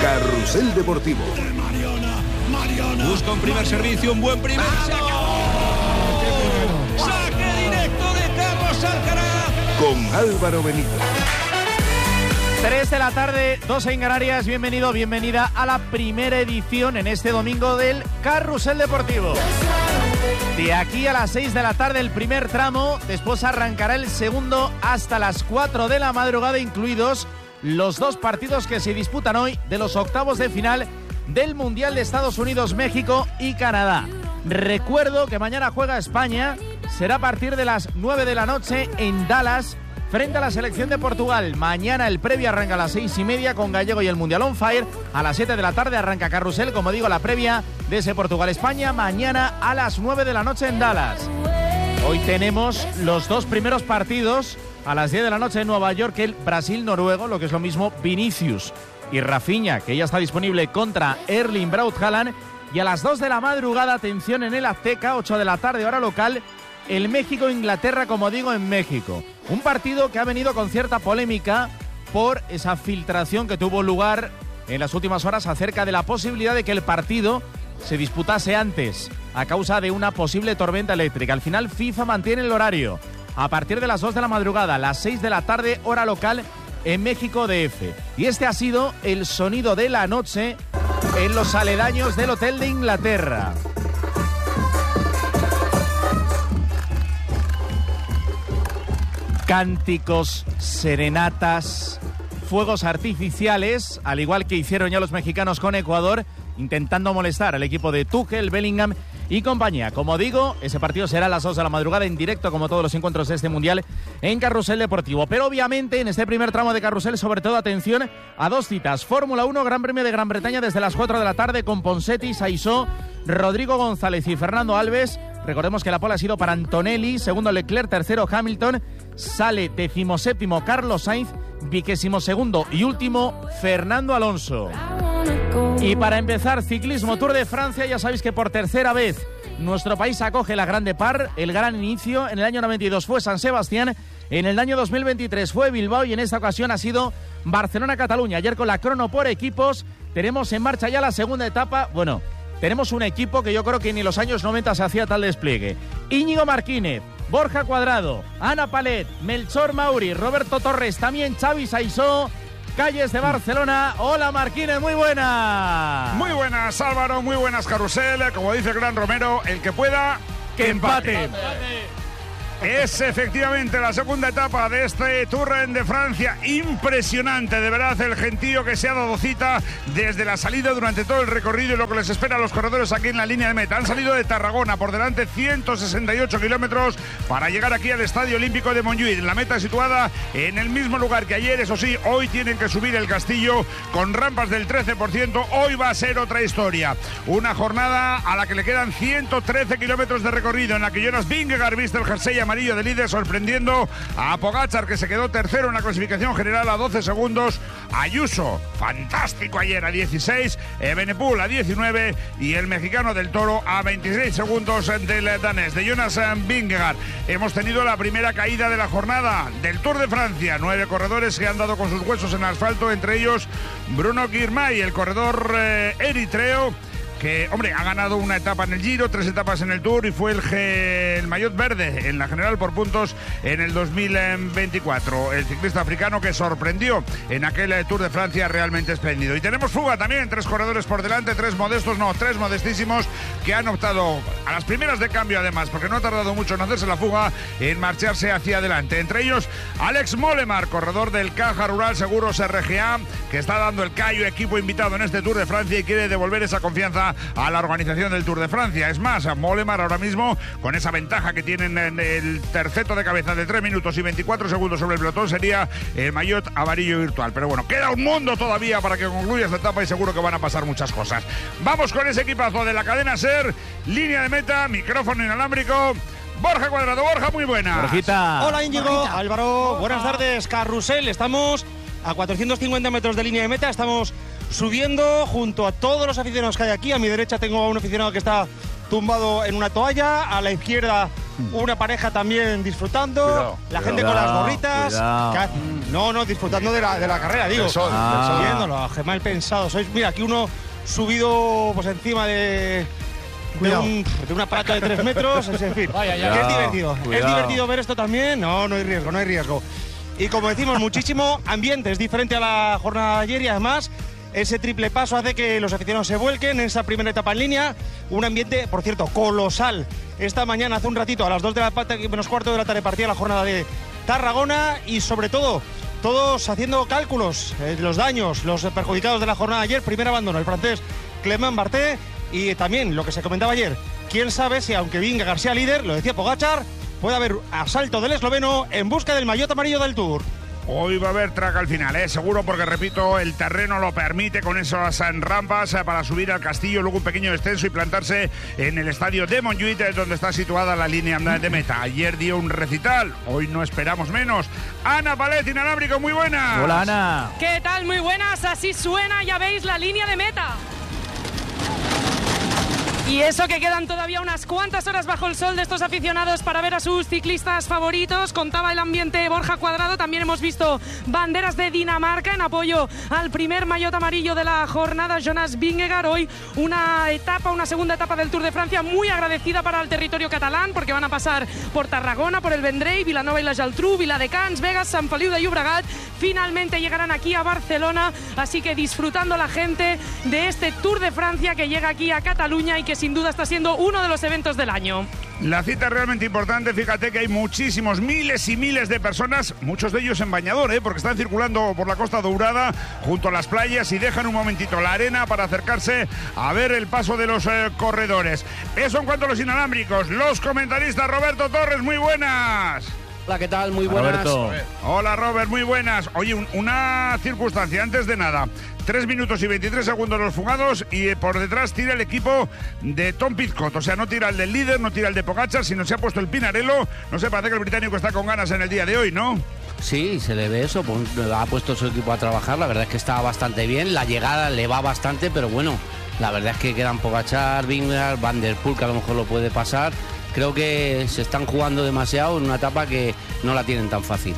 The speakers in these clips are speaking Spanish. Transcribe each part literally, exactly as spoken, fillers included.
Carrusel Deportivo. Busca un primer servicio, un buen primer. ¡Saque directo de Carlos Alcaraz! Con Álvaro Benito. tres de la tarde, dos en Canarias. Bienvenido, bienvenida a la primera edición en este domingo del Carrusel Deportivo. De aquí a las seis de la tarde el primer tramo, después arrancará el segundo hasta las cuatro de la madrugada, incluidos los dos partidos que se disputan hoy de los octavos de final del Mundial de Estados Unidos, México y Canadá. Recuerdo que mañana juega España, será a partir de las nueve de la noche en Dallas, frente a la selección de Portugal. Mañana el previa arranca a las seis y media con Gallego y el Mundial on Fire. A las siete de la tarde arranca Carrusel, como digo, la previa de ese Portugal-España. Mañana a las nueve de la noche en Dallas. Hoy tenemos los dos primeros partidos a las diez de la noche en Nueva York, el Brasil-Noruego, lo que es lo mismo Vinicius y Rafinha, que ya está disponible contra Erling Braut Haaland. Y a las dos de la madrugada, atención, en el Azteca, ocho de la tarde hora local, el México-Inglaterra, como digo, en México. Un partido que ha venido con cierta polémica por esa filtración que tuvo lugar en las últimas horas acerca de la posibilidad de que el partido se disputase antes a causa de una posible tormenta eléctrica. Al final, FIFA mantiene el horario a partir de las dos de la madrugada, las seis de la tarde, hora local, en México D F. Y este ha sido el sonido de la noche en los aledaños del Hotel de Inglaterra. Cánticos, serenatas, fuegos artificiales, al igual que hicieron ya los mexicanos con Ecuador, intentando molestar al equipo de Tuchel, Bellingham y compañía. Como digo, ese partido será a las dos de la madrugada en directo, como todos los encuentros de este Mundial, en Carrusel Deportivo. Pero obviamente en este primer tramo de Carrusel, sobre todo atención a dos citas. Fórmula uno, Gran Premio de Gran Bretaña desde las cuatro de la tarde con Ponseti, Saisó, Rodrigo González y Fernando Alves. Recordemos que la pole ha sido para Antonelli, segundo Leclerc, tercero Hamilton, sale decimoséptimo Carlos Sainz, vigésimo segundo y último Fernando Alonso. Y para empezar, ciclismo, Tour de Francia. Ya sabéis que por tercera vez nuestro país acoge la Grande Par. El gran inicio en el año noventa y dos fue San Sebastián, en el año dos mil veintitrés fue Bilbao y en esta ocasión ha sido Barcelona-Cataluña. Ayer con la crono por equipos tenemos en marcha ya la segunda etapa. Bueno, tenemos un equipo que yo creo que ni en los años noventa se hacía tal despliegue. Íñigo Martínez, Borja Cuadrado, Ana Palet, Melchor Mauri, Roberto Torres, también Xavi Saisó, calles de Barcelona. Hola Martínez, muy buenas. Muy buenas Álvaro, muy buenas Carrusel. Como dice el gran Romero, el que pueda, que, que empate. empate. empate. Es efectivamente la segunda etapa de este Tour de Francia. Impresionante, de verdad, el gentío que se ha dado cita desde la salida durante todo el recorrido y lo que les espera a los corredores aquí en la línea de meta. Han salido de Tarragona, por delante ciento sesenta y ocho kilómetros para llegar aquí al Estadio Olímpico de Montjuïc. La meta situada en el mismo lugar que ayer, eso sí, hoy tienen que subir el castillo con rampas del trece por ciento. Hoy va a ser otra historia. Una jornada a la que le quedan ciento trece kilómetros de recorrido, en la que Jonas Vingegaard viste el jersey amarillo de líder, sorprendiendo a Pogačar, que se quedó tercero en la clasificación general a doce segundos. Ayuso, fantástico ayer, a dieciséis, Evenepoel a diecinueve y el mexicano del Toro a veintiséis segundos del danés, de Jonas Vingegaard. Hemos tenido la primera caída de la jornada del Tour de Francia. Nueve corredores que han dado con sus huesos en asfalto, entre ellos Bruno Girmay, el corredor eh, eritreo, que, hombre, ha ganado una etapa en el Giro, tres etapas en el Tour y fue el, G, el maillot verde en la general por puntos en el dos mil veinticuatro. El ciclista africano que sorprendió en aquel Tour de Francia realmente espléndido. Y tenemos fuga también, tres corredores por delante, tres modestos, no, tres modestísimos que han optado a las primeras de cambio además, porque no ha tardado mucho en hacerse la fuga, en marcharse hacia adelante. Entre ellos, Alex Molemar, corredor del Caja Rural Seguros R G A, que está dando el callo, equipo invitado en este Tour de Francia y quiere devolver esa confianza a la organización del Tour de Francia. Es más, a Molemar ahora mismo, con esa ventaja que tienen en el terceto de cabeza de tres minutos y veinticuatro segundos sobre el pelotón, sería el maillot amarillo virtual. Pero bueno, queda un mundo todavía para que concluya esta etapa y seguro que van a pasar muchas cosas. Vamos con ese equipazo de la cadena SER, línea de meta, micrófono inalámbrico. Borja Cuadrado. Borja, muy buena. Borjita. Hola Íñigo, Álvaro, buenas tardes. Carrusel, estamos a cuatrocientos cincuenta metros de línea de meta, estamos subiendo junto a todos los aficionados que hay aquí. A mi derecha tengo a un aficionado que está tumbado en una toalla, a la izquierda una pareja también disfrutando, Cuidado, la cuidado. gente con las gorritas. Cuidado. que hace- no, no, disfrutando de la, de la carrera, digo. Del sol, Ah. del sol. Viéndolo, qué mal pensado sois. Mira, aquí uno subido pues encima de. De, un, de un aparato de tres metros, es decir, Vaya, ya. que es Cuidado, divertido. ¿Es cuidado. divertido ver esto también? No, no hay riesgo, no hay riesgo. Y como decimos, muchísimo ambiente, es diferente a la jornada de ayer y además ese triple paso hace que los aficionados se vuelquen en esa primera etapa en línea. Un ambiente, por cierto, colosal. Esta mañana, hace un ratito, a las dos de la tarde, menos cuarto de la tarde, partía la jornada de Tarragona y sobre todo, todos haciendo cálculos, eh, los daños, los perjudicados de la jornada de ayer. Primer abandono, el francés Clément Barthé. Y también lo que se comentaba ayer, quién sabe si aunque Vingegaard sea líder, lo decía Pogačar, puede haber asalto del esloveno en busca del maillot amarillo del Tour. Hoy va a haber track al final, ¿eh? Seguro, porque repito, el terreno lo permite con esas rampas eh, para subir al castillo, luego un pequeño descenso y plantarse en el estadio de Montjuïc, eh, donde está situada la línea de meta. Ayer dio un recital, hoy no esperamos menos. Ana Palet, inalámbrico, muy buena. Hola, Ana. ¿Qué tal? Muy buenas, así suena, ya veis, la línea de meta. Y eso que quedan todavía unas cuantas horas bajo el sol de estos aficionados para ver a sus ciclistas favoritos. Contaba el ambiente Borja Cuadrado, también hemos visto banderas de Dinamarca en apoyo al primer maillot amarillo de la jornada, Jonas Vingegaard. Hoy una etapa, una segunda etapa del Tour de Francia muy agradecida para el territorio catalán, porque van a pasar por Tarragona, por el Vendrell, Vilanova y la Geltrú, Viladecans, Vegas, Sant Feliu de Llobregat. Finalmente llegarán aquí a Barcelona, así que disfrutando la gente de este Tour de Francia que llega aquí a Cataluña y que sin duda está siendo uno de los eventos del año. La cita es realmente importante, fíjate que hay muchísimos, miles y miles de personas, muchos de ellos en bañador, ¿eh? Porque están circulando por la Costa Dourada junto a las playas y dejan un momentito la arena para acercarse a ver el paso de los eh, corredores. Eso en cuanto a los inalámbricos. Los comentaristas, Roberto Torres, muy buenas. Hola, ¿qué tal? Muy buenas. Roberto. Hola Robert, muy buenas. Oye, un- una circunstancia antes de nada. tres minutos y veintitrés segundos los fugados y eh, por detrás tira el equipo de Tom Pidcock. O sea, no tira el del líder, no tira el de Pogačar, sino se ha puesto el Pinarello. No sé, parece que el británico está con ganas en el día de hoy, ¿no? Sí, se le ve eso, pues, ha puesto su equipo a trabajar, la verdad es que está bastante bien, la llegada le va bastante, pero bueno, la verdad es que quedan Pogačar, Vingegaard, Van der Poel, que a lo mejor lo puede pasar. Creo que se están jugando demasiado en una etapa que no la tienen tan fácil.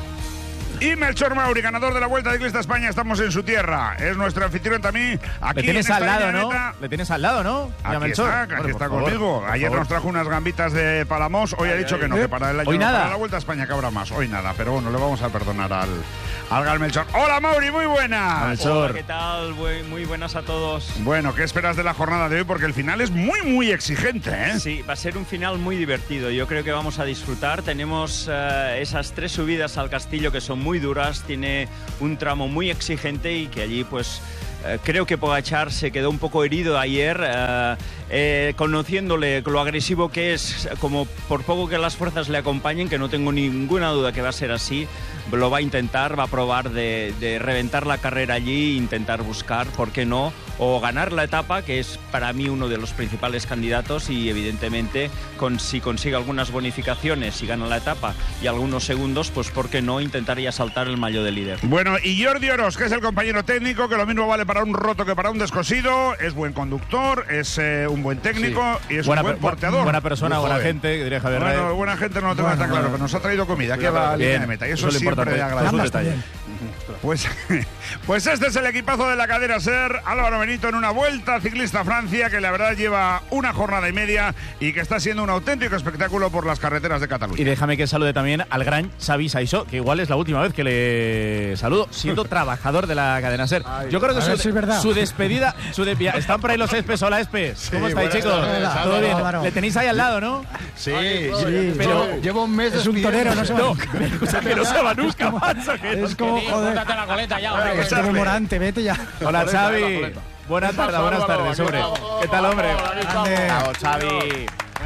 Y Melchor Mauri, ganador de la Vuelta Ciclista España, estamos en su tierra. Es nuestro anfitrión también. Aquí Le tienes en al esta lado, línea ¿no? neta. Le tienes al lado, ¿no? Mira, Aquí Melchor. está, aquí Bueno, está por favor, conmigo. por Ayer favor. nos trajo unas gambitas de Palamos. Hoy ha dicho que no, que para el año Hoy nada. para la Vuelta a España que habrá más. Hoy nada, pero bueno, le vamos a perdonar al, al Gal Melchor. Hola Mauri, muy buenas. Melchor. ¿Qué tal? Muy, muy buenas a todos. Bueno, ¿qué esperas de la jornada de hoy? Porque el final es muy, muy exigente, ¿eh? Sí, va a ser un final muy divertido. Yo creo que vamos a disfrutar. Tenemos eh, esas tres subidas al castillo que son muy duras. Tiene un tramo muy exigente y que allí, pues, eh, creo que Pogačar se quedó un poco herido ayer. Eh, eh, conociéndole lo agresivo que es, como por poco que las fuerzas le acompañen, que no tengo ninguna duda que va a ser así, lo va a intentar, va a probar de, de reventar la carrera allí, intentar buscar, ¿por qué no?, o ganar la etapa, que es para mí uno de los principales candidatos, y evidentemente con, si consigue algunas bonificaciones y gana la etapa y algunos segundos, pues ¿por qué no intentar ya saltar el maillot de líder? Bueno, y Jordi Oroz, que es el compañero técnico, que lo mismo vale para un roto que para un descosido, es buen conductor, es eh, un buen técnico y es Buena, un buen per- porteador. buena persona, Muy buena joven. gente, que diría Javier Bueno, Raez. buena gente no lo tengo Bueno, tan claro, bueno. pero nos ha traído comida aquí a la Bien, línea de meta y eso, eso es lo siempre de importante. agradecer. Es un detalle. Pues, pues este es el equipazo de la cadena SER, Álvaro Benito en una Vuelta Ciclista a Francia que la verdad lleva una jornada y media y que está siendo un auténtico espectáculo por las carreteras de Cataluña. Y déjame que salude también al gran Xavi Saissó, que igual es la última vez que le saludo, siendo trabajador de la cadena SER. Yo creo que su, su despedida, su de- ya, están por ahí los Espes. Hola, Espes. ¿Cómo estáis, chicos? tardes. ¿Todo bien? Álvaro. Le tenéis ahí al lado, ¿no? Sí, sí. Pero llevo un mes. Es un torero, no se va. No, que no se va nunca, macho. que Es como, joder. la coleta ya, hombre. Es como Morante, vete ya. Hola, Xavi. Buenas tardes, buenas tardes, hombre. ¿Qué tal, hombre? Grande. Bravo, Xavi.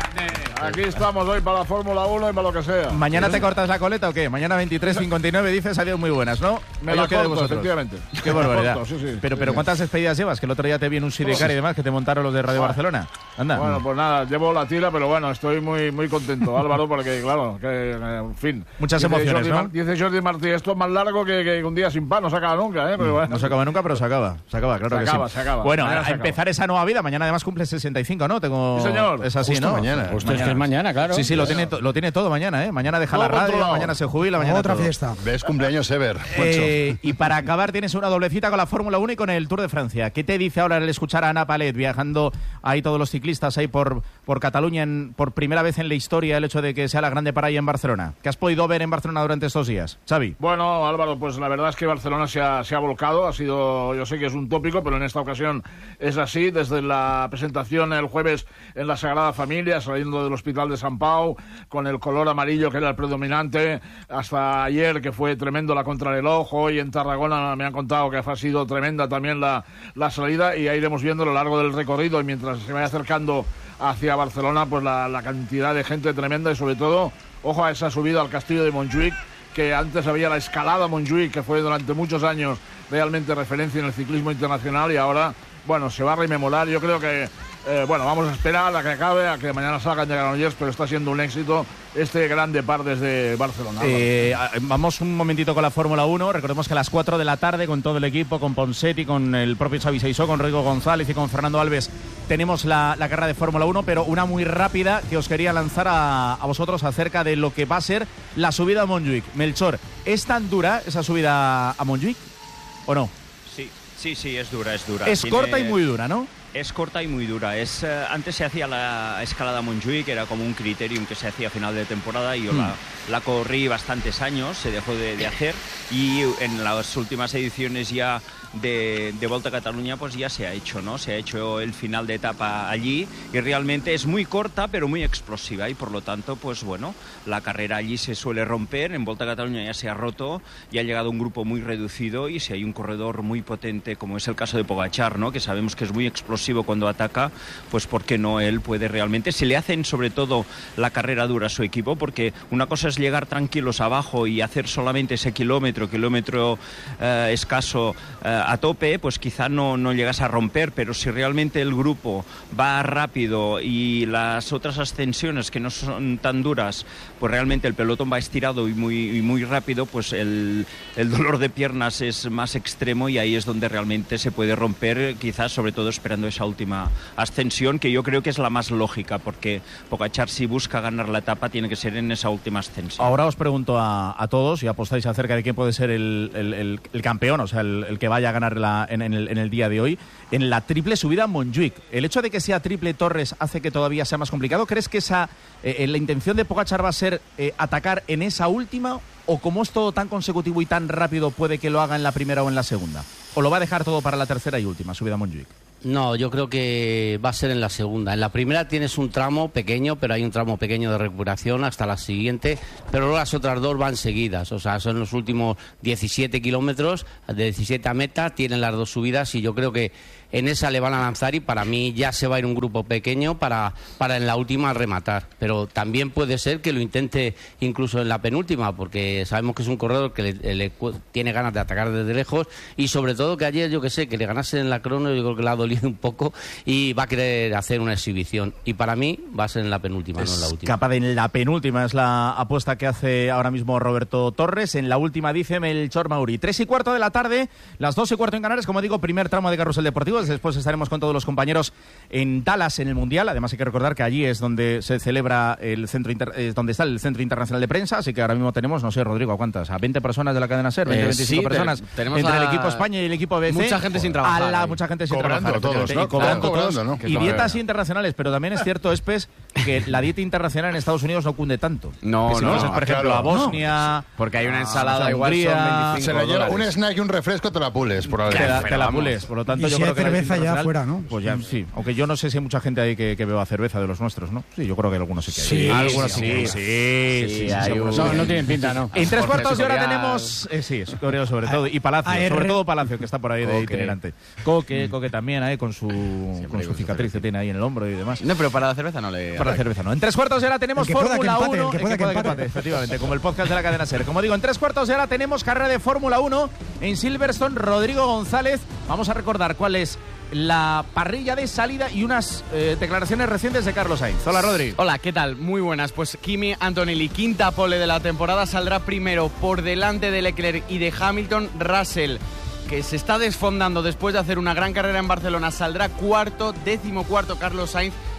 Aquí estamos hoy para la Fórmula uno y para lo que sea. ¿Mañana te cortas la coleta o qué? Mañana veintitrés cincuenta y nueve dices salido muy buenas, ¿no? Me Ahí la os queda de corto, vosotros. efectivamente. Qué Me la barbaridad. corto, sí, sí. Pero, pero ¿cuántas despedidas llevas? Que el otro día te vi en un sidecar y demás que te montaron los de Radio Barcelona. Anda. Bueno, pues nada, llevo la tira, pero bueno, estoy muy muy contento, Álvaro, porque claro, que eh, en fin. Muchas Dice emociones, Jordi ¿no? Mar- Dice Jordi Martí, esto es más largo que, que un día sin pan, no se acaba nunca, ¿eh? Pero bueno. No se acaba nunca, pero se acaba. Se acaba, claro Se que acaba, sí. se acaba. Bueno, Mañana a se empezar esa nueva vida. Mañana además cumple sesenta y cinco, ¿no? Tengo... Sí, señor. Es así, Justo ¿no? mañana. Pues Justo este Es mañana, claro. Sí, sí, lo tiene, lo tiene todo mañana, ¿eh? Mañana deja la radio, mañana se jubila, mañana otra todo. fiesta. ¿Ves? Cumpleaños Ever. Eh, y para acabar tienes una doblecita con la Fórmula uno y con el Tour de Francia. ¿Qué te dice ahora el escuchar a Ana Palet viajando ahí todos los ciclistas ahí por, por Cataluña en, por primera vez en la historia el hecho de que sea la grande para ahí en Barcelona? ¿Qué has podido ver en Barcelona durante estos días, Xavi? Bueno, Álvaro, pues la verdad es que Barcelona se ha, se ha volcado. Ha sido, yo sé que es un tópico, pero en esta ocasión es así. Desde la presentación el jueves en la Sagrada Familia, saliendo del Hospital de San Pau, con el color amarillo que era el predominante, hasta ayer que fue tremendo la contrarreloj. Hoy en Tarragona me han contado que ha sido tremenda también la, la salida, y ya iremos viendo a lo largo del recorrido, y mientras se vaya acercando hacia Barcelona, pues la, la cantidad de gente tremenda, y sobre todo, ojo a esa subida al castillo de Montjuïc, que antes había la escalada Montjuïc, que fue durante muchos años realmente referencia en el ciclismo internacional, y ahora, bueno, se va a rememorar. Yo creo que Eh, bueno, vamos a esperar a que acabe, a que mañana salgan de Granollers, pero está siendo un éxito este gran depart desde Barcelona. Eh, vamos un momentito con la Fórmula uno. Recordemos que a las cuatro de la tarde, con todo el equipo, con Ponseti, con el propio Xavi Seisó, con Rodrigo González y con Fernando Alves, tenemos la, la carrera de Fórmula uno, pero una muy rápida que os quería lanzar a, a vosotros acerca de lo que va a ser la subida a Montjuïc. Melchor, ¿es tan dura esa subida a Montjuïc o no? Sí, sí, sí, es dura, es dura. Es Tiene... corta y muy dura, ¿no? Es corta y muy dura. Es, eh, antes se hacía la escalada Montjuïc, que era como un criterium que se hacía a final de temporada, y yo mm. la, la corrí bastantes años, se dejó de, de hacer, y en las últimas ediciones ya de, de Volta a Cataluña pues ya se ha hecho, ¿no? Se ha hecho el final de etapa allí, y realmente es muy corta pero muy explosiva, y por lo tanto pues bueno, la carrera allí se suele romper. En Volta a Cataluña ya se ha roto, y ha llegado un grupo muy reducido, y si hay un corredor muy potente como es el caso de Pogačar, ¿no? Que sabemos que es muy explosivo cuando ataca, pues ¿por qué no él puede realmente? Si le hacen sobre todo la carrera dura a su equipo, porque una cosa es llegar tranquilos abajo y hacer solamente ese kilómetro, kilómetro eh, escaso eh, a tope, pues quizá no, no llegas a romper, pero si realmente el grupo va rápido y las otras ascensiones que no son tan duras, pues realmente el pelotón va estirado y muy, y muy rápido, pues el, el dolor de piernas es más extremo, y ahí es donde realmente se puede romper, quizás sobre todo esperando esa última ascensión, que yo creo que es la más lógica, porque Pogačar, si busca ganar la etapa, tiene que ser en esa última ascensión. Ahora os pregunto a, a todos, y apostáis acerca de quién puede ser el, el, el, el campeón, o sea, el, el que vaya a ganar la, en, en, el, en el día de hoy, en la triple subida a Montjuïc. ¿El hecho de que sea triple Torres hace que todavía sea más complicado? ¿Crees que esa eh, la intención de Pogačar va a ser eh, atacar en esa última, o como es todo tan consecutivo y tan rápido, puede que lo haga en la primera o en la segunda? ¿O lo va a dejar todo para la tercera y última subida a Montjuïc? No, yo creo que va a ser en la segunda. En la primera tienes un tramo pequeño, pero hay un tramo pequeño de recuperación hasta la siguiente, pero luego las otras dos van seguidas. O sea, son los últimos diecisiete kilómetros, de diecisiete a meta, tienen las dos subidas, y yo creo que en esa le van a lanzar, y para mí ya se va a ir un grupo pequeño para, para en la última rematar. Pero también puede ser que lo intente incluso en la penúltima, porque sabemos que es un corredor que le, le tiene ganas de atacar desde lejos, y sobre todo que ayer, yo que sé, que le ganase en la crono, yo creo que le ha dolido un poco, y va a querer hacer una exhibición, y para mí va a ser en la penúltima, es no en la última. Capaz de en la penúltima, es la apuesta que hace ahora mismo Roberto Torres. En la última dice Melchor Mauri. Tres y cuarto de la tarde, las dos y cuarto en Canarias, como digo, primer tramo de Carrusel Deportivo. Después estaremos con todos los compañeros en Dallas, en el Mundial. Además hay que recordar que allí es donde se celebra el centro inter... eh, donde está el Centro Internacional de Prensa, así que ahora mismo tenemos, no sé, Rodrigo, ¿a cuántas? ¿A veinte personas de la cadena SER? veinte, Eh, veinticinco sí, personas tenemos entre a... el equipo España y el equipo B C. Mucha gente sin trabajar. A la, ahí. mucha gente sin Cobrando trabajar. todos, ¿no? Y cobrando Claro, todos. cobrando, ¿no? Y dietas internacionales, pero también es cierto, Espes, que la dieta internacional en Estados Unidos no cunde tanto. No, que si no, vas, por ejemplo, claro. a Bosnia, porque hay una ensalada a igual Hungría, son veinticinco Se la lleva dólares. un snack y un refresco, te la pules. Por te la, ahí. te la pules, por lo tanto Y yo si creo hay que la cerveza dieta ya internacional, fuera, ¿no? Pues ya sí, aunque yo no sé si hay mucha gente ahí que, que beba cerveza de los nuestros, ¿no? Sí, yo creo que algunos sí que hay. Sí, algunos sí, sí, sí, sí, sí, sí, hay seguro. un- No, no tienen pinta, ¿no. En tres Jorge cuartos de hora Escorial. tenemos, eh, sí, Escorial sobre todo, y Palacio, A R. sobre todo Palacio, que está por ahí de Coque. itinerante. Coque, Coque también ahí con su, con con su su cicatriz que tiene ahí en el hombro y demás. No, pero para la cerveza no le... Para la cerveza, ¿no? En tres cuartos de hora tenemos El que pueda que Fórmula empate, uno. el que pueda que empate. Efectivamente, como el podcast de la cadena SER. Como digo, en tres cuartos de hora tenemos carrera de Fórmula uno en Silverstone. Rodrigo González. Vamos a recordar cuál es la parrilla de salida y unas eh, declaraciones recientes de Carlos Sainz. Hola, Rodri. Hola, ¿qué tal? Muy buenas. Pues Kimi Antonelli, quinta pole de la temporada, saldrá primero por delante de Leclerc y de Hamilton. Russell, que se está desfondando después de hacer una gran carrera en Barcelona, saldrá cuarto, décimo cuarto Carlos Sainz,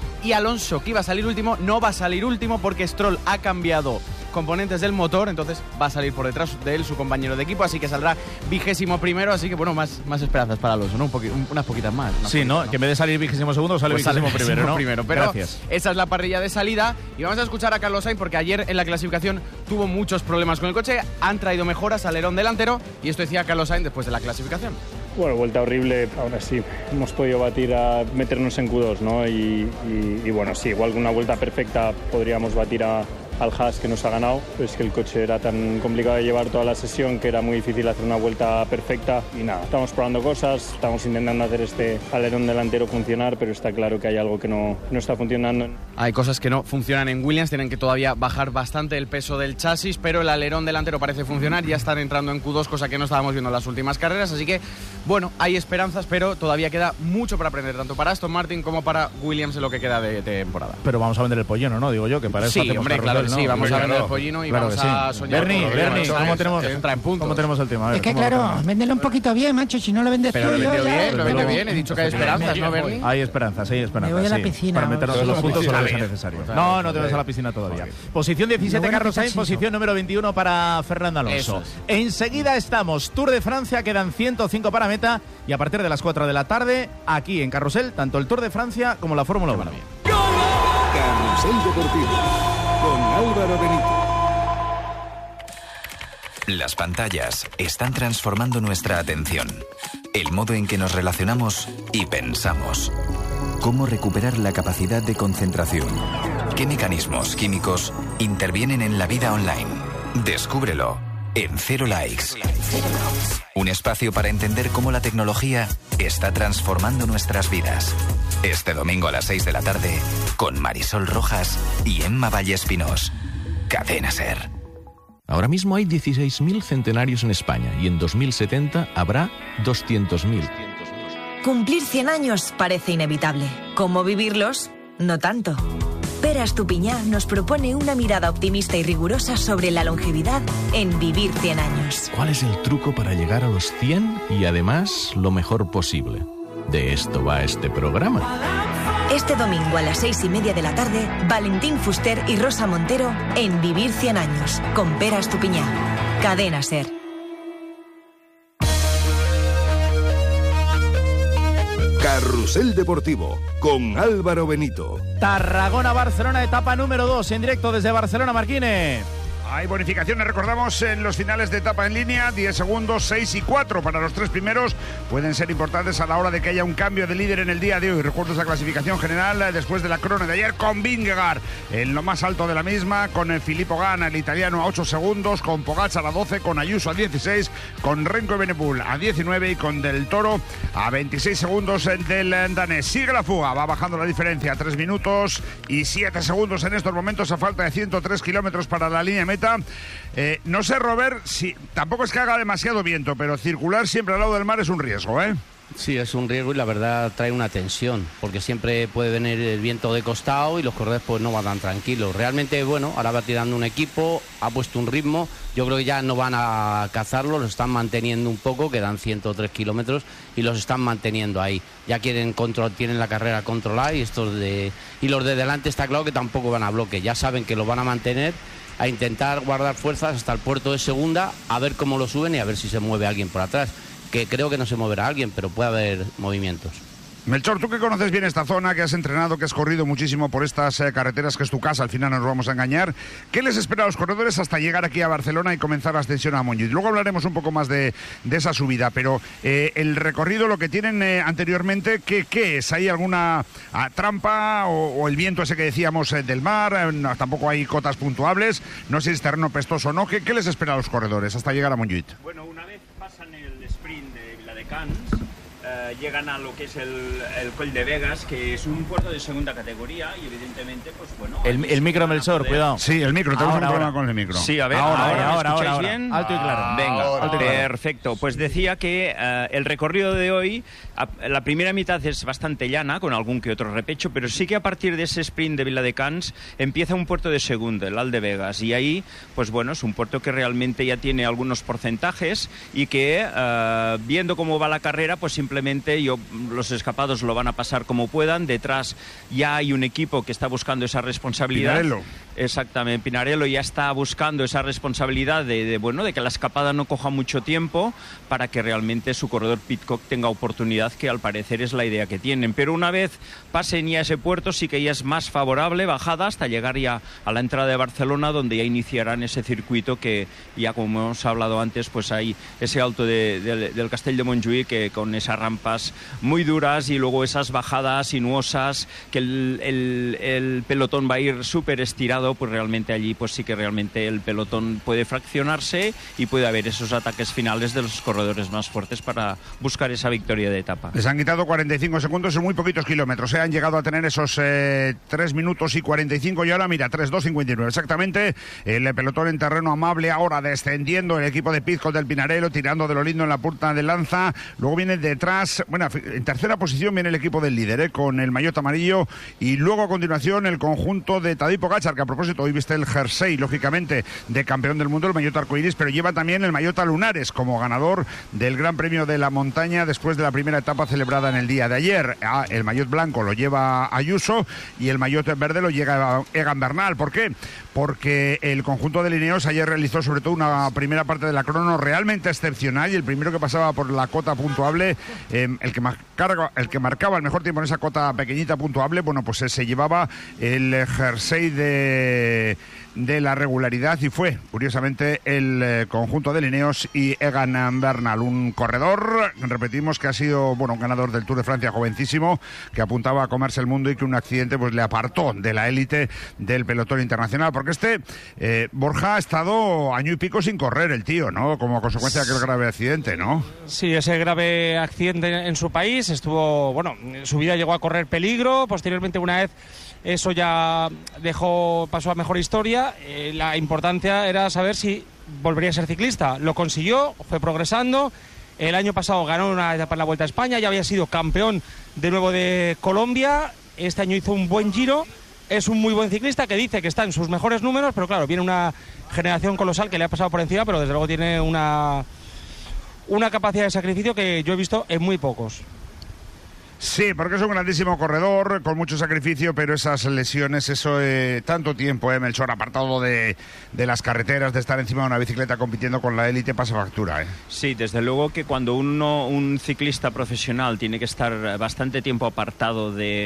Y Alonso, que iba a salir último, no va a salir último porque Stroll ha cambiado componentes del motor, entonces va a salir por detrás de él su compañero de equipo, así que saldrá vigésimo primero, así que bueno, más, más esperanzas para Alonso, ¿no? Un poqui, un, unas poquitas más. Unas sí, poquitas, ¿no? ¿no? Que en vez de salir vigésimo segundo, sale Pues vigésimo sale primero, ¿no? primero, pero Gracias. Esa es la parrilla de salida y vamos a escuchar a Carlos Sainz porque ayer en la clasificación tuvo muchos problemas con el coche, han traído mejoras, alerón delantero y esto decía Carlos Sainz después de la clasificación. Bueno, vuelta horrible, ahora sí, hemos podido batir a meternos en Q dos, ¿no? Y, y, y bueno, sí, igual una vuelta perfecta podríamos batir a, al Haas que nos ha ganado, pero es que el coche era tan complicado de llevar toda la sesión que era muy difícil hacer una vuelta perfecta y nada, estamos probando cosas, estamos intentando hacer este alerón delantero funcionar, pero está claro que hay algo que no, no está funcionando. Hay cosas que no funcionan en Williams, tienen que todavía bajar bastante el peso del chasis, pero el alerón delantero parece funcionar, ya están entrando en Q dos, cosa que no estábamos viendo en las últimas carreras, así que bueno, hay esperanzas, pero todavía queda mucho para aprender, tanto para Aston Martin como para Williams en lo que queda de temporada. Pero vamos a vender el pollino, ¿no? Digo yo, que para eso sí, hacemos hombre, carrusel, claro, ¿no? sí, vamos Claro, a vender claro. el pollino y Claro vamos que a sí. soñar. Bernie, con- Bernie, ¿sabes? ¿cómo tenemos, Entra en puntos. ¿cómo tenemos el tema? A ver, Es que ¿cómo claro, lo tenemos? véndelo un poquito bien, macho, si no lo vendes Pero tú, lo yo vendió ya- bien, lo vendió luego- bien, he dicho que hay esperanzas, ¿no, Bernie? Hay esperanzas, hay esperanzas. Me voy a la sí, piscina, para meternos en vamos. los puntos solo A que sea ver. necesario. Pues No, vale, no te vas a la piscina todavía. Posición diecisiete, Lo bueno Carlos que Sainz. está chiso. Posición número veintiuno para Fernando Alonso. Eso es. Enseguida estamos. Tour de Francia, quedan ciento cinco para meta. Y a partir de las cuatro de la tarde, aquí en Carrusel, tanto el Tour de Francia como la Fórmula uno. Carrusel Deportivo con Álvaro Benito. Las pantallas están transformando nuestra atención, el modo en que nos relacionamos y pensamos. ¿Cómo recuperar la capacidad de concentración? ¿Qué mecanismos químicos intervienen en la vida online? Descúbrelo en Cero Likes. Un espacio para entender cómo la tecnología está transformando nuestras vidas. Este domingo a las seis de la tarde, con Marisol Rojas y Emma Vallespinós. Cadena SER. Ahora mismo hay dieciséis mil centenarios en España y en dos mil setenta habrá doscientos mil. Cumplir cien años parece inevitable. ¿Cómo vivirlos? No tanto. Pera Estupiñán nos propone una mirada optimista y rigurosa sobre la longevidad en Vivir cien años. ¿Cuál es el truco para llegar a los cien y además lo mejor posible? De esto va este programa. Este domingo a las seis y media de la tarde, Valentín Fuster y Rosa Montero en Vivir cien años, con Pera Estupiñán. Cadena SER. Carrusel Deportivo con Álvaro Benito. Tarragona-Barcelona, etapa número dos, en directo desde Barcelona, Marquine. Hay bonificaciones, recordamos, en los finales de etapa en línea, diez segundos, seis y cuatro para los tres primeros. Pueden ser importantes a la hora de que haya un cambio de líder en el día de hoy. Recuerdo esa clasificación general eh, después de la crono de ayer con Vingegaard en lo más alto de la misma, con el Filippo Ganna, el italiano, a ocho segundos, con Pogacar a doce, con Ayuso a dieciséis, con Renko Evenepoel a diecinueve y con Del Toro a veintiséis segundos del danés. Sigue la fuga, va bajando la diferencia, tres minutos y siete segundos en estos momentos a falta de ciento tres kilómetros para la línea meta. Eh, no sé, Robert, si tampoco es que haga demasiado viento, pero circular siempre al lado del mar es un riesgo, ¿eh? Sí, es un riesgo y la verdad trae una tensión, porque siempre puede venir el viento de costado y los corredores pues no van tan tranquilos. Realmente, bueno, ahora va tirando un equipo, ha puesto un ritmo, yo creo que ya no van a cazarlo, los están manteniendo un poco, quedan ciento tres kilómetros y los están manteniendo ahí. Ya quieren control, tienen la carrera controlada y estos de y los de delante está claro que tampoco van a bloque, ya saben que lo van a mantener, a intentar guardar fuerzas hasta el puerto de segunda, a ver cómo lo suben y a ver si se mueve alguien por atrás, que creo que no se moverá alguien, pero puede haber movimientos. Melchor, tú que conoces bien esta zona, que has entrenado, que has corrido muchísimo por estas eh, carreteras, que es tu casa, al final no nos vamos a engañar, ¿qué les espera a los corredores hasta llegar aquí a Barcelona y comenzar la ascensión a Montjuïc? Luego hablaremos un poco más de, de esa subida, pero eh, el recorrido, lo que tienen eh, anteriormente, ¿qué, ¿qué es? ¿Hay alguna ah, trampa o, o el viento ese que decíamos eh, del mar? Eh, no, tampoco hay cotas puntuables, no sé si es terreno pestoso o no. ¿Qué, ¿Qué les espera a los corredores hasta llegar a Montjuïc? Bueno, una vez pasan el sprint de Viladecans, Uh, llegan a lo que es el, el Coll de Vegas, que es un puerto de segunda categoría y evidentemente, pues bueno... El, el micro, Melchor, cuidado. Sí, el micro, tenemos ahora, un problema ahora. con el micro. Sí, a ver, ahora, ahora, ahora, ¿me ahora, escucháis ahora. bien? Alto y claro. Venga, Ahora, perfecto. Pues decía que uh, el recorrido de hoy, a, la primera mitad es bastante llana, con algún que otro repecho, pero sí que a partir de ese sprint de Viladecans empieza un puerto de segunda, el Aldevegaz, y ahí, pues bueno, es un puerto que realmente ya tiene algunos porcentajes y que, uh, viendo cómo va la carrera, pues simplemente simplemente yo, los escapados lo van a pasar como puedan. Detrás ya hay un equipo que está buscando esa responsabilidad. Pinarello. Exactamente, Pinarello ya está buscando esa responsabilidad de, de, bueno, de que la escapada no coja mucho tiempo para que realmente su corredor Pidcock tenga oportunidad, que al parecer es la idea que tienen. Pero una vez pasen ya ese puerto, sí que ya es más favorable bajada hasta llegar ya a la entrada de Barcelona, donde ya iniciarán ese circuito que ya, como hemos hablado antes, pues hay ese alto de, de, del Castell de Montjuïc, que con esas rampas muy duras y luego esas bajadas sinuosas, que el, el, el pelotón va a ir súper estirado, pues realmente allí pues sí que realmente el pelotón puede fraccionarse y puede haber esos ataques finales de los corredores más fuertes para buscar esa victoria de etapa. Les han quitado cuarenta y cinco segundos en muy poquitos kilómetros, ¿eh? Han llegado a tener esos eh, tres minutos y cuarenta y cinco y ahora mira, tres dos cincuenta y nueve exactamente. El pelotón en terreno amable ahora descendiendo el equipo de Pidcock del Pinarello, tirando de lo lindo en la punta de lanza. Luego viene detrás, bueno, en tercera posición viene el equipo del líder, ¿eh? Con el maillot amarillo, y luego a continuación el conjunto de Tadej Pogačar, que a propósito hoy viste el jersey, lógicamente, de campeón del mundo, el maillot arcoiris, pero lleva también el maillot a lunares como ganador del Gran Premio de la Montaña después de la primera etapa celebrada en el día de ayer. Ah, el maillot blanco lo lleva Ayuso y el maillot verde lo llega Egan Bernal. ¿Por qué? Porque el conjunto de Ineos ayer realizó sobre todo una primera parte de la crono realmente excepcional, y el primero que pasaba por la cota puntuable, eh, el, que marcaba, el que marcaba el mejor tiempo en esa cota pequeñita puntuable, bueno, pues eh, se llevaba el jersey de, de la regularidad, y fue, curiosamente, el eh, conjunto de Ineos y Egan Bernal, un corredor, repetimos, que ha sido, bueno, un ganador del Tour de Francia jovencísimo, que apuntaba a comerse el mundo y que un accidente pues le apartó de la élite del pelotón internacional, porque este eh, Borja ha estado año y pico sin correr el tío, ¿no? Como consecuencia de aquel grave accidente, ¿no? Sí, ese grave accidente en su país, estuvo, bueno, su vida llegó a correr peligro, posteriormente una vez eso ya dejó, pasó a mejor historia, eh, la importancia era saber si volvería a ser ciclista. Lo consiguió, fue progresando. El año pasado ganó una etapa en la Vuelta a España, ya había sido campeón de nuevo de Colombia. Este año hizo un buen Giro. Es un muy buen ciclista que dice que está en sus mejores números, pero claro, viene una generación colosal que le ha pasado por encima, pero desde luego tiene una, una capacidad de sacrificio que yo he visto en muy pocos. Sí, porque es un grandísimo corredor, con mucho sacrificio, pero esas lesiones, eso eh, tanto tiempo, eh, Melchor, apartado de, de las carreteras, de estar encima de una bicicleta compitiendo con la élite, pasa factura. Eh. Sí, desde luego que cuando uno, un ciclista profesional tiene que estar bastante tiempo apartado de,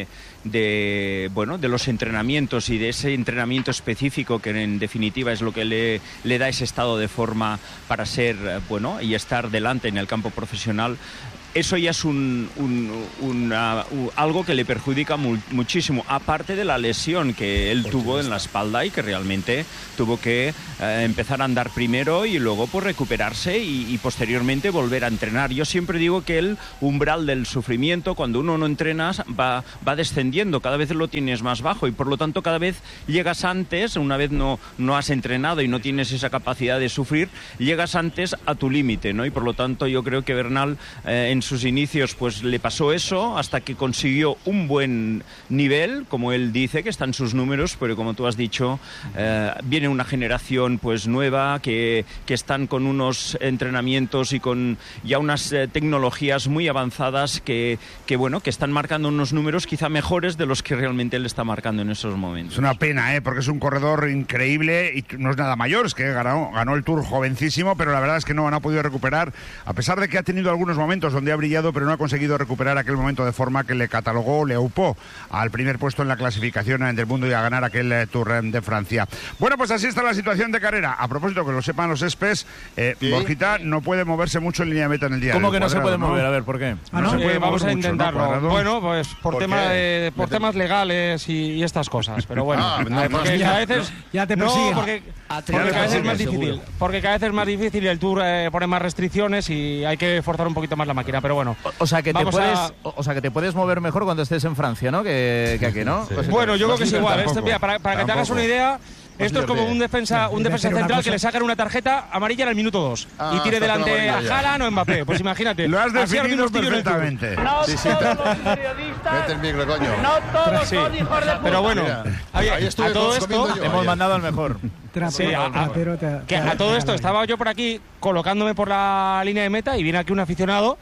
de, bueno, de los entrenamientos y de ese entrenamiento específico que en definitiva es lo que le, le da ese estado de forma para ser, bueno, y estar delante en el campo profesional, eso ya es un, un, una, un, algo que le perjudica mu muchísimo, aparte de la lesión que él tuvo en la espalda y que realmente tuvo que eh, empezar a andar primero y luego pues recuperarse y, y posteriormente volver a entrenar. Yo siempre digo que el umbral del sufrimiento, cuando uno no entrena, va, va descendiendo, cada vez lo tienes más bajo y por lo tanto cada vez llegas antes, una vez no, no has entrenado y no tienes esa capacidad de sufrir, llegas antes a tu límite, ¿no? Y por lo tanto yo creo que Bernal eh, en sus inicios pues le pasó eso hasta que consiguió un buen nivel, como él dice que está en sus números, pero como tú has dicho, eh, viene una generación pues nueva que, que están con unos entrenamientos y con ya unas eh, tecnologías muy avanzadas que, que bueno, que están marcando unos números quizá mejores de los que realmente él está marcando en esos momentos. Es una pena, ¿eh? Porque es un corredor increíble y no es nada mayor, es que ganó, ganó el Tour jovencísimo, pero la verdad es que no, no ha podido recuperar, a pesar de que ha tenido algunos momentos donde ha brillado, pero no ha conseguido recuperar aquel momento de forma que le catalogó, le aupó al primer puesto en la clasificación del mundo y a ganar aquel eh, Tour de Francia. Bueno, pues así está la situación de carrera. A propósito, que lo sepan los espes, eh, ¿sí? Borjita no puede moverse mucho en línea de meta en el día. ¿Cómo que no cuadrado, se puede ¿no? mover? A ver, ¿por qué? Ah, no, no se puede eh, vamos a intentarlo. Mucho, ¿no? Bueno, pues por, ¿Por, tema de, por temas legales y, y estas cosas, pero bueno, ah, no, porque cada vez es, ya te persiguen. No, porque, porque cada vez es más difícil. Seguro. Porque cada vez es más difícil y el Tour eh, pone más restricciones y hay que forzar un poquito más la máquina, pero bueno. O, o sea que te puedes, a... o sea que te puedes mover mejor cuando estés en Francia, ¿no? Que, que aquí, ¿no? Sí. Pues bueno, yo creo que es igual. Este, mira, para, para que te hagas una idea. Esto es como un defensa, un defensa central que le sacan una tarjeta amarilla en el minuto dos ah, y tire delante a Haaland o Mbappé. Pues imagínate. Lo has definido perfectamente. No sí, sí, todos los periodistas. Mete el micro, coño. No todos sí. son hijos de puta. Pero bueno, ahí, ahí a todo esto yo, hemos mandado al mejor. Sí, a, a, que a todo esto estaba yo por aquí colocándome por la línea de meta y viene aquí un aficionado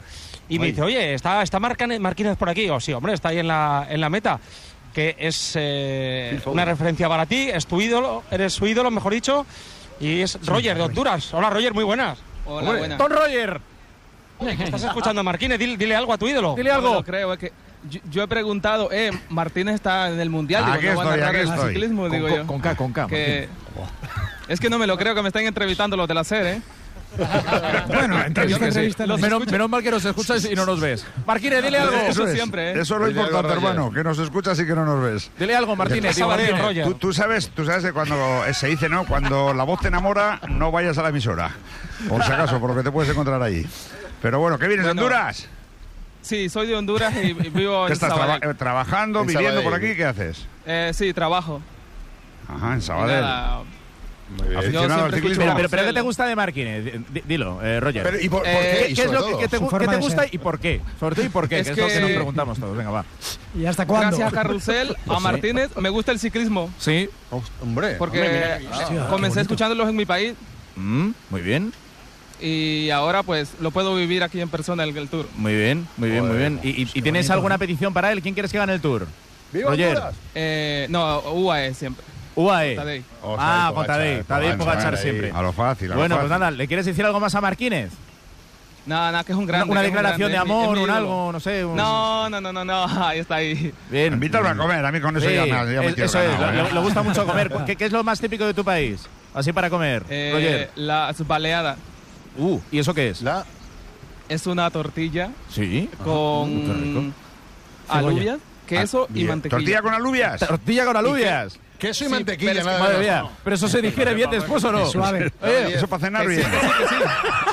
Y me dice, oye, ¿está, está Marcan- Marquínez por aquí? Digo, sí, hombre, está ahí en la, en la meta. Que es eh, una referencia para ti, es tu ídolo, eres su ídolo, mejor dicho. Y es Roger de Honduras. Hola, Roger, muy buenas. Hola, buenas. Don Roger. ¿Estás escuchando a Marquínez? Dile, dile algo a tu ídolo. Dile algo. No lo creo, es que yo, yo he preguntado, eh, Martínez está en el Mundial, Aquí digo, no va a estoy, narrar aquí el estoy. ciclismo, Con, digo con, yo. con K, con K. Que- es que no me lo creo que me están entrevistando los de la SER, ¿eh? Bueno, entrevista, Yo que sí. entrevista. Los Menos, escucho. menos mal que nos escuchas y no nos ves. Martínez, dile algo. Eso es, siempre, ¿eh? eso es lo Dile algo, importante, Roger. hermano, que nos escuchas y que no nos ves. Dile algo, Martínez. Digo, Sabadell, Martínez. Roger. Tú, tú sabes, tú sabes que cuando se dice, ¿no? Cuando la voz te enamora, no vayas a la emisora. Por si acaso, por lo que te puedes encontrar allí. Pero bueno, ¿qué vienes de Bueno, Honduras? Sí, soy de Honduras y, y vivo ¿Qué en estás Sabadell. traba- eh, trabajando, En viviendo por Sabadell. aquí? ¿Qué haces? Eh, sí, trabajo. Ajá, en Y Sabadell. nada, Muy bien. Aficionado Yo al siempre ciclismo. Pero, escucho- pero, pero ¿qué te gusta de Marquínez? D- Dilo, eh, Roger. Pero, ¿y por, por Eh, qué? ¿Qué, Y qué es sobre lo que, todo, que te, su gu- forma que te de gusta ser. y por qué? Sobre todo y por qué, Es que es lo que que- nos preguntamos todos. Venga, va. ¿Y hasta cuándo? gracias a Carrusel, a Martínez, me gusta el ciclismo. Sí. Hombre. Porque hombre, mira. comencé escuchándolos en mi país Mm, muy bien, y ahora pues lo puedo vivir aquí en persona el, el tour. muy bien, muy bien, muy bien. ¿Y, y- y tienes alguna petición para él? ¿Quién quieres que gane el Tour? ¡Viva Roger. Honduras! Eh, no, U A E siempre. U A E. Tadej. Oh, Ah, Tadej con Tadej. Pogačar, Tadej Pogačar ahí. siempre. A lo fácil, a lo Bueno, fácil. pues nada, ¿le quieres decir algo más a Marquínez? Nada, nada, que es un Una, grande. una que es un declaración de grande, es mi- es amor, mi un ídolo. algo, no sé. un- No, no, no, no, no, ahí está ahí. Bien. Invítalo a comer, a mí con eso Sí, ya me, ha- ya me es- quiero eso es, ganado, le, ¿eh? le gusta mucho comer. ¿Qué, qué es lo más típico de tu país? Así para comer, Eh, Roger. las baleadas. Uh, ¿y eso qué es? La... Es una tortilla Sí. con Uh, qué rico. alubias, queso Ah, y bien. mantequilla. ¿Tortilla con alubias? Tortilla con alubias. Queso y Sí, mantequilla, pero es que- nada Madre más. mía. Pero eso se digiere bien después o no. Suave. Oye, Eso para cenar Que sí, bien. que sí, que sí.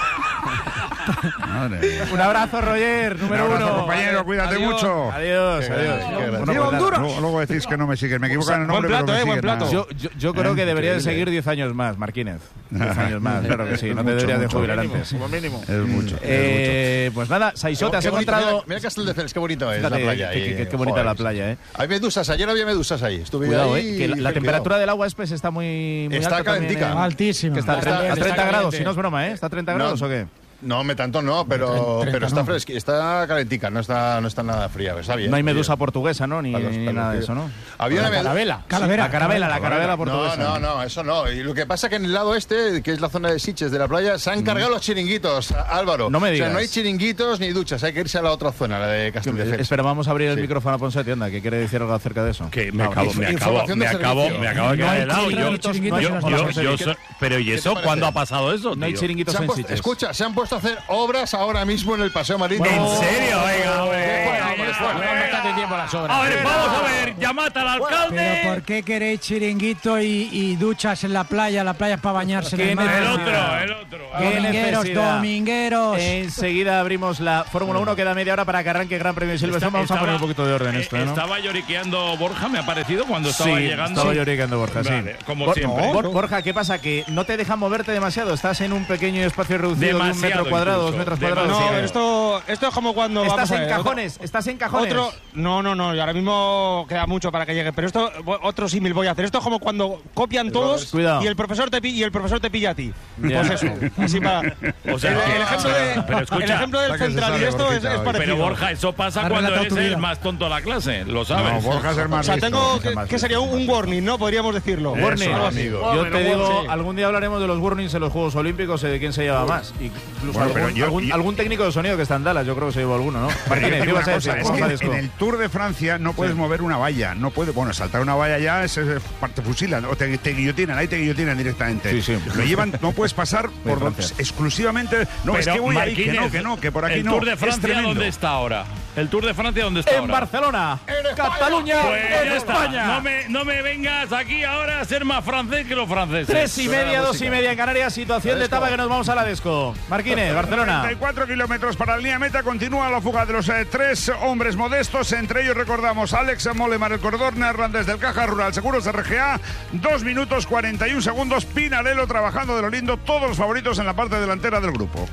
Madre mía. un abrazo, Roger, número Un abrazo, uno. compañero, cuídate Adiós. mucho. Adiós, Qué adiós. grande, qué Bueno, grande. pues ¡Viva nada. Honduras! Luego, luego decís que no me siguen. Me equivocan el buen nombre, plato, pero me eh, buen siguen, plato. nada. Yo, yo, yo creo que debería de Increíble. seguir diez años más, Marquínez. diez años más, claro que sí. No te Mucho, deberías de mucho. jubilar antes. Es mucho. Eh, pues nada, Saisó, te has Qué bonito, encontrado... Mira, mira Castelldefels, qué bonito es Fíjate, la playa. qué- ahí. qué- qué bonita Joder, la playa, ¿eh? Hay medusas, ayer había medusas ahí. Estuve Cuidado, ahí. eh, que la, la cuidado. temperatura del agua Espes está muy, muy Está alta también, calentica. ¿eh? Altísimo. Que está a Está- treinta, a está treinta grados, caliente. si no es broma, ¿eh? ¿Está a treinta No. grados o qué? No, me tanto no, pero, treinta pero está no. fresca, está calentica, no está, no está nada fría, está bien. No hay está medusa bien. portuguesa, ¿no? Ni, Para los- ni para los nada de que- eso, ¿no? Había una medusa. Calavera. Calavera. La carabela, la carabela portuguesa. No, no, no, eso no. Y lo que pasa es que en el lado este, que es la zona de Sitges de la playa, se han cargado los chiringuitos, Álvaro. No me O digas. sea, no hay chiringuitos ni duchas, hay que irse a la otra zona, la de Castelldefels. Espera, vamos a abrir el Sí. micrófono a Ponsetti, anda, que quiere decir algo acerca de eso. Que me No, acabo, inf- me acabo, información me de acabo, servicio. me acabo de No quedar hay helado. Yo, chiringuitos, yo, no hay yo, chiringuitos. yo so- pero ¿y ¿Qué te eso parece? cuándo ha pasado eso, No hay tío? chiringuitos Se han en puesto- Sitges. escucha, se han puesto a hacer obras ahora mismo en el Paseo Marítimo. ¿En serio? Venga, hombre. Bueno, hombre, bueno, Venga. Bastante tiempo las obras. A ver, vamos a ver, llamad al alcalde. Pero ¿por qué queréis chiringuito y, y duchas en la playa? La playa es para bañarse en ¿Qué el mar. El necesidad? otro, el otro. ¿Qué Domingueros, necesidad? domingueros. Enseguida abrimos la Fórmula uno, queda media hora para que arranque el Gran Premio de Silverstone. Vamos a poner un poquito de orden en esto, ¿no? Estaba lloriqueando Borja, me ha parecido, cuando estaba Sí, llegando. estaba lloriqueando Borja, sí. Vale, como Bor- siempre. Bor- Borja, ¿qué pasa? Que no te dejan moverte demasiado. Estás en un pequeño espacio reducido de un Demasiado metro cuadrado, dos incluso, metros demasiado. cuadrados. No, Sí. pero esto, esto es como cuando Estás vamos a en ver, cajones, estás en cajones. Otro, no, no, no, y ahora mismo queda mucho para que llegue, pero esto, otro símil voy a hacer. Esto es como cuando copian todos Cuidado. y el profesor te pi- y el profesor te pilla a ti. Ya. Pues eso, así para. O sea, el, que- el ejemplo de, pero escucha, el ejemplo del para que se central y sabe, esto es, Borjita, es hoy. parecido. Pero Borja, eso pasa Ha cuando relatado eres tu el vida. más tonto de la clase, lo sabes. No, Borja es el O más sea, listo. tengo listo, que, más que sería un, un warning, ¿no? Podríamos decirlo. Warning. Algo así. Yo te digo, Sí. algún día hablaremos de los warnings en los Juegos Olímpicos y de quién se lleva más. Incluso Bueno, pero algún, yo- algún, yo- algún técnico de sonido que está en Dallas, yo creo que se llevó alguno, ¿no? Yo Martínez, te ¿qué digo vas a una decir? cosa, es Vamos que a disco. en el Tour de Francia no puedes mover una valla, no puede, bueno, saltar una valla ya es, es- te fusilan o te, te guillotinan, ahí te guillotinan directamente. Sí, sí. Lo llevan, no puedes pasar por Francia. exclusivamente, no, es Pero, que voy ahí, que Marquínez, no, que no, que por aquí el no. Tour de Es Francia, tremendo. ¿dónde está ahora? ¿El Tour de Francia dónde está En ahora? Barcelona, Cataluña, Pues en ya está. España. No me, no me vengas aquí ahora a ser más francés que los franceses. Tres y media, dos y media en Canarias, situación de etapa que nos vamos a la Desco. Marquínez, Barcelona. treinta y cuatro kilómetros para la línea meta, continúa la fuga de los eh, tres hombres modestos, entre ellos recordamos Alex Molemar, el corredor neerlandés del Caja Rural Seguros R G A, dos minutos cuarenta y un segundos, Pinarello trabajando de lo lindo, todos los favoritos en la parte delantera del grupo.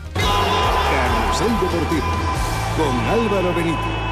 Carrusel Deportivo con Álvaro Benito.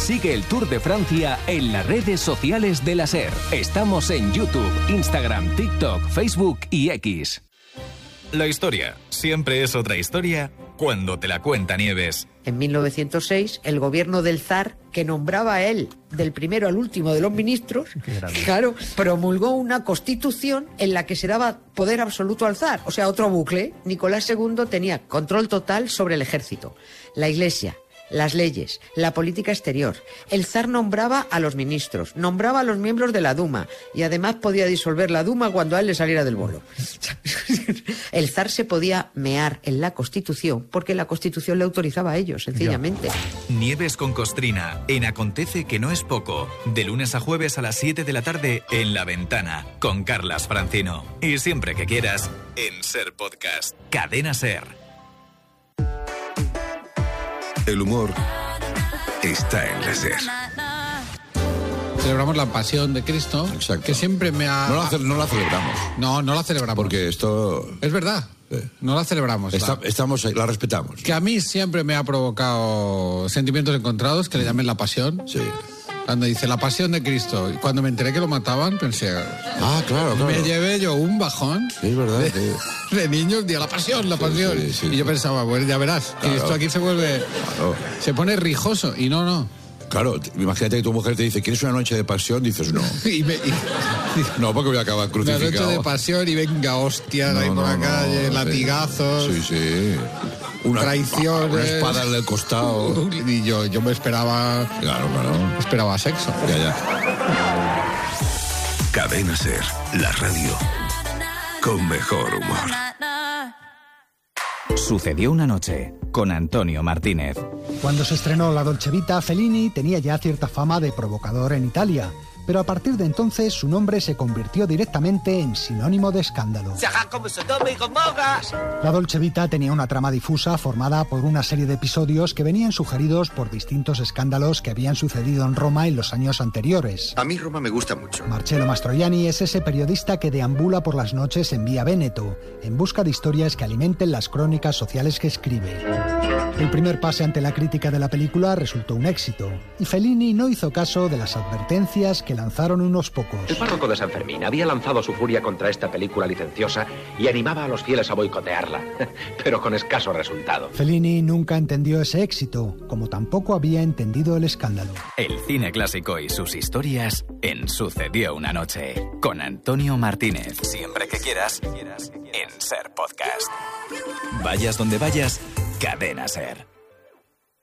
Sigue el Tour de Francia en las redes sociales de la SER. Estamos en YouTube, Instagram, TikTok, Facebook y X. La historia siempre es otra historia cuando te la cuenta Nieves. En mil novecientos seis, el gobierno del zar, que nombraba a él del primero al último de los ministros, claro, promulgó una constitución en la que se daba poder absoluto al zar. O sea, otro bucle. Nicolás segundo tenía control total sobre el ejército, la iglesia, las leyes, la política exterior. El zar nombraba a los ministros, nombraba a los miembros de la Duma y además podía disolver la Duma cuando a él le saliera del bolo. El zar se podía mear en la Constitución porque la Constitución le autorizaba a ello, sencillamente. Nieves con Costrina, en Acontece que no es poco, de lunes a jueves a las siete de la tarde en La Ventana, con Carlas Francino. Y siempre que quieras, en SER Podcast. Cadena SER. El humor está en la SER. Celebramos la pasión de Cristo, que siempre me ha... No la, ce- no la celebramos. No, no la celebramos. Porque esto... Es verdad, eh. no la celebramos. Está, la... Estamos, la respetamos. Que a mí siempre me ha provocado sentimientos encontrados, que le llamen la pasión. Sí. Cuando dice la pasión de Cristo, y cuando me enteré que lo mataban, pensé... Ah, claro, claro. Me llevé yo un bajón. Sí, es verdad. De, sí. de niños, día la pasión, la pasión. Sí, sí, sí, y yo sí. pensaba, bueno, ya verás, Claro. que esto aquí se vuelve... Claro. Se pone rijoso, y no, no. Claro, imagínate que tu mujer te dice, ¿quieres una noche de pasión? Dices, no. y me, y... No, porque voy a acabar crucificado. Una noche de pasión y venga, hostias, No, ahí por no, la no, calle, sí. latigazos... Sí, sí. Una, traiciones. Una espada en el costado. Y yo, yo me esperaba... Claro, claro. Esperaba sexo. Ya, ya. Cadena SER, la radio con mejor humor. Sucedió una noche con Antonio Martínez. Cuando se estrenó La Dolce Vita, Fellini tenía ya cierta fama de provocador en Italia, pero a partir de entonces su nombre se convirtió directamente en sinónimo de escándalo. La Dolce Vita tenía una trama difusa formada por una serie de episodios que venían sugeridos por distintos escándalos que habían sucedido en Roma en los años anteriores. A mí Roma me gusta mucho. Marcello Mastroianni es ese periodista que deambula por las noches en Vía Véneto, en busca de historias que alimenten las crónicas sociales que escribe. El primer pase ante la crítica de la película resultó un éxito, y Fellini no hizo caso de las advertencias que lanzaron unos pocos. El párroco de San Fermín había lanzado su furia contra esta película licenciosa y animaba a los fieles a boicotearla, pero con escaso resultado. Fellini nunca entendió ese éxito, como tampoco había entendido el escándalo. El cine clásico y sus historias en Sucedió una noche, con Antonio Martínez. Siempre que quieras, en SER Podcast. Vayas donde vayas, Cadena SER.